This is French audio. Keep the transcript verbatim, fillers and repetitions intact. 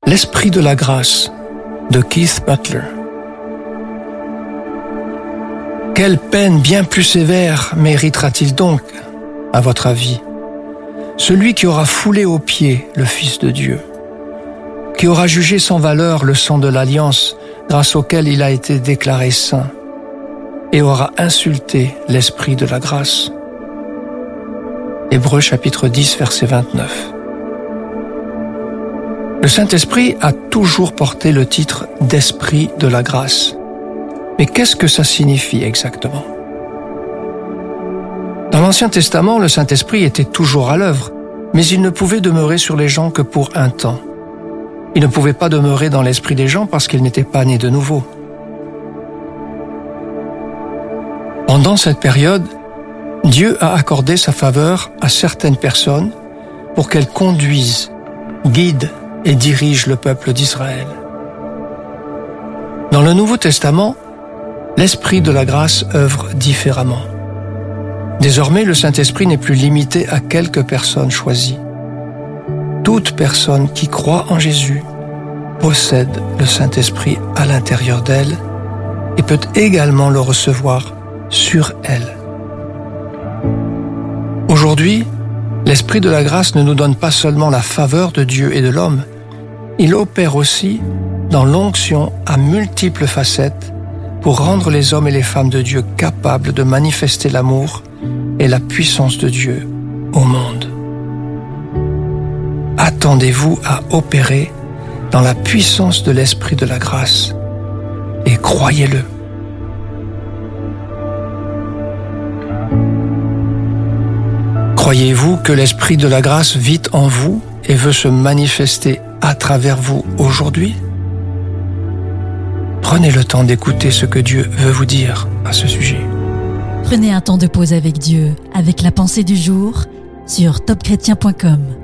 L'esprit de la grâce de Keith Butler. Quelle peine bien plus sévère méritera-t-il donc, à votre avis, celui qui aura foulé aux pieds le Fils de Dieu, qui aura jugé sans valeur le sang de l'alliance grâce auquel il a été déclaré saint, et aura insulté l'esprit de la grâce? Hébreux chapitre dix, verset vingt-neuf. Le Saint-Esprit a toujours porté le titre d'Esprit de la grâce. Mais qu'est-ce que ça signifie exactement? Dans l'Ancien Testament, le Saint-Esprit était toujours à l'œuvre, mais il ne pouvait demeurer sur les gens que pour un temps. Il ne pouvait pas demeurer dans l'esprit des gens parce qu'ils n'étaient pas nés de nouveau. Pendant cette période, Dieu a accordé sa faveur à certaines personnes pour qu'elles conduisent, guident et dirigent le peuple d'Israël. Dans le Nouveau Testament, l'Esprit de la grâce œuvre différemment. Désormais, le Saint-Esprit n'est plus limité à quelques personnes choisies. Toute personne qui croit en Jésus possède le Saint-Esprit à l'intérieur d'elle et peut également le recevoir sur elle. Aujourd'hui, l'Esprit de la grâce ne nous donne pas seulement la faveur de Dieu et de l'homme, il opère aussi dans l'onction à multiples facettes pour rendre les hommes et les femmes de Dieu capables de manifester l'amour et la puissance de Dieu au monde. Attendez-vous à opérer dans la puissance de l'Esprit de la grâce et croyez-le. Croyez-vous que l'Esprit de la grâce vit en vous et veut se manifester à travers vous aujourd'hui? Prenez le temps d'écouter ce que Dieu veut vous dire à ce sujet. Prenez un temps de pause avec Dieu, avec la pensée du jour, sur top chrétien point com.